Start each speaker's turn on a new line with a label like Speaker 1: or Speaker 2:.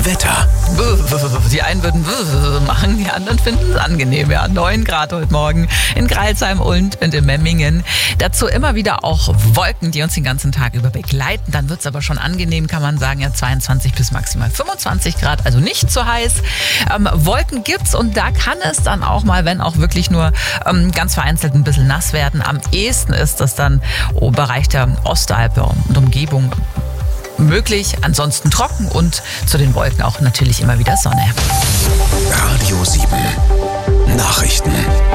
Speaker 1: Wetter.
Speaker 2: Die einen würden machen, die anderen finden es angenehm. Ja, 9 Grad heute Morgen in Greilsheim und in Memmingen. Dazu immer wieder auch Wolken, die uns den ganzen Tag über begleiten. Dann wird es aber schon angenehm, kann man sagen. Ja, 22 bis maximal 25 Grad, also nicht zu heiß. Wolken gibt's und da kann es dann auch mal, wenn auch wirklich nur ganz vereinzelt ein bisschen nass werden. Am ehesten ist das dann im Bereich der Ostalpe und Umgebung möglich, ansonsten trocken und zu den Wolken auch natürlich immer wieder Sonne.
Speaker 1: Radio 7 Nachrichten.